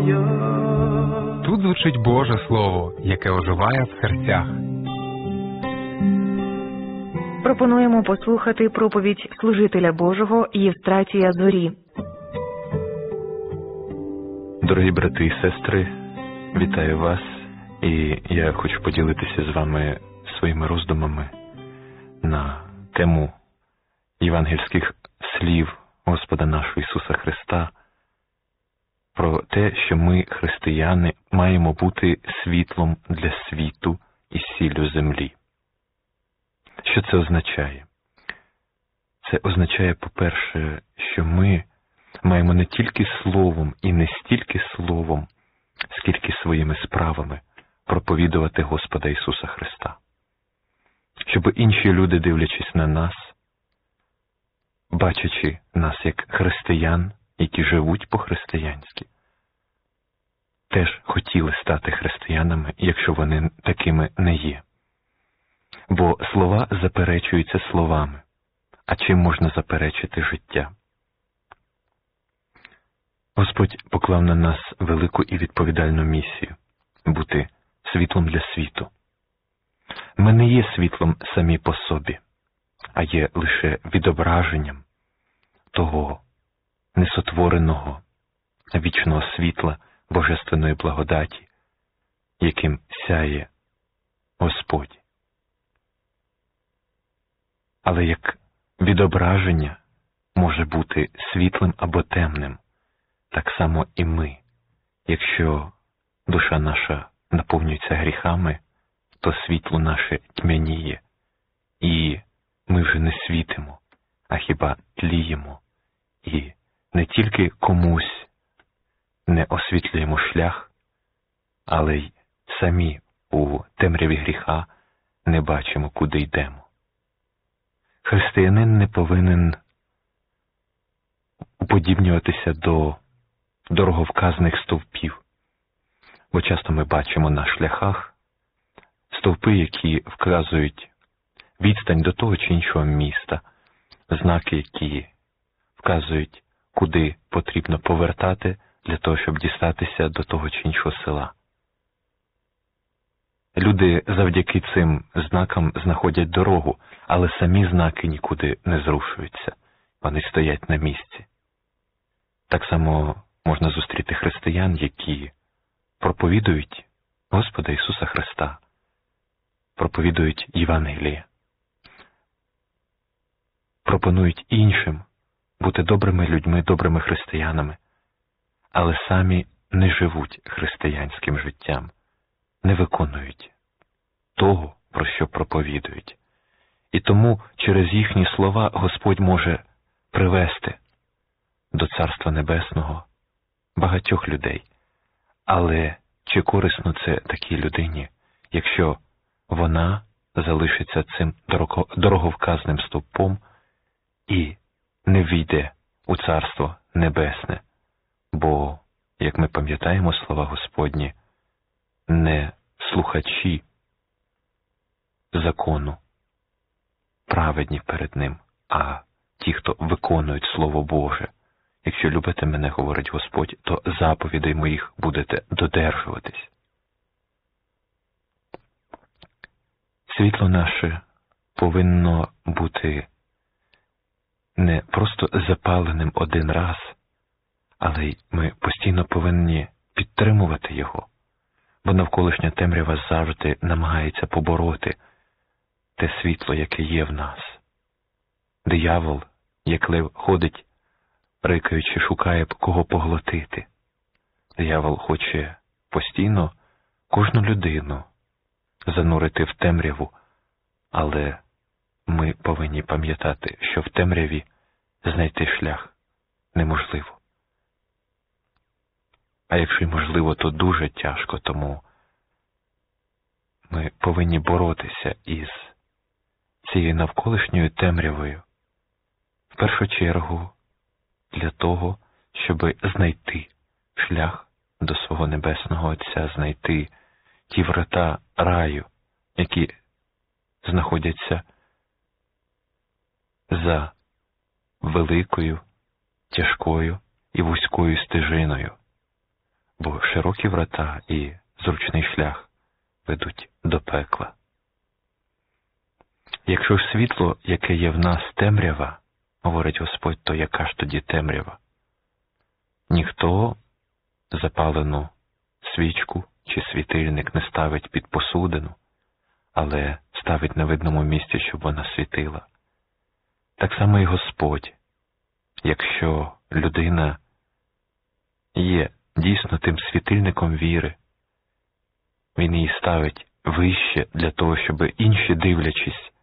Тут звучить Боже Слово, яке оживає в серцях. Пропонуємо послухати проповідь служителя Божого Євстратія Зорі. Дорогі брати і сестри, вітаю вас, і я хочу поділитися з вами своїми роздумами на тему євангельських слів Господа нашого Ісуса Христа про те, що ми, християни, маємо бути світлом для світу і сіллю землі. Що це означає? Це означає, по-перше, що ми маємо не тільки словом і не стільки словом, скільки своїми справами проповідувати Господа Ісуса Христа. Щоб інші люди, дивлячись на нас, бачачи нас як християн, які живуть по-християнськи, теж хотіли стати християнами, якщо вони такими не є. Бо слова заперечуються словами. А чим можна заперечити життя? Господь поклав на нас велику і відповідальну місію – бути світлом для світу. Ми не є світлом самі по собі, а є лише відображенням того несотвореного вічного світла Божественної благодаті, яким сяє Господь. Але як відображення може бути світлим або темним, так само і ми. Якщо душа наша наповнюється гріхами, то світло наше тьмяніє, і ми вже не світимо, а хіба тліємо, і не тільки комусь не освітлюємо шлях, але й самі у темряві гріха не бачимо, куди йдемо. Християнин не повинен уподібнюватися до дороговказних стовпів, бо часто ми бачимо на шляхах стовпи, які вказують відстань до того чи іншого міста, знаки, які вказують, куди потрібно повертати для того, щоб дістатися до того чи іншого села. Люди завдяки цим знакам знаходять дорогу, але самі знаки нікуди не зрушуються. Вони стоять на місці. Так само можна зустріти християн, які проповідують Господа Ісуса Христа, проповідують Євангеліє, пропонують іншим бути добрими людьми, добрими християнами, але самі не живуть християнським життям, не виконують того, про що проповідують. І тому через їхні слова Господь може привести до Царства Небесного багатьох людей. Але чи корисно це такій людині, якщо вона залишиться цим дороговказним стовпом і не війде у Царство Небесне? Бо, як ми пам'ятаємо слова Господні, не слухачі закону праведні перед ним, а ті, хто виконують Слово Боже. Якщо любите мене, говорить Господь, то заповідей моїх будете додержуватись. Світло наше повинно бути не просто запаленим один раз, але й ми постійно повинні підтримувати його, бо навколишня темрява завжди намагається побороти те світло, яке є в нас. Диявол, як лев, ходить, рикаючи, шукає, кого поглотити. Диявол хоче постійно кожну людину занурити в темряву, але ми повинні пам'ятати, що в темряві знайти шлях неможливо. А якщо й можливо, то дуже тяжко, тому ми повинні боротися із цією навколишньою темрявою, в першу чергу для того, щоб знайти шлях до свого Небесного Отця, знайти ті врата раю, які знаходяться за великою, тяжкою і вузькою стежиною, бо широкі врата і зручний шлях ведуть до пекла. Якщо ж світло, яке є в нас, темрява, говорить Господь, то яка ж тоді темрява? Ніхто запалену свічку чи світильник не ставить під посудину, але ставить на видному місці, щоб вона світила. Так само і Господь. Якщо людина є дійсно тим світильником віри, він її ставить вище для того, щоб інші, дивлячись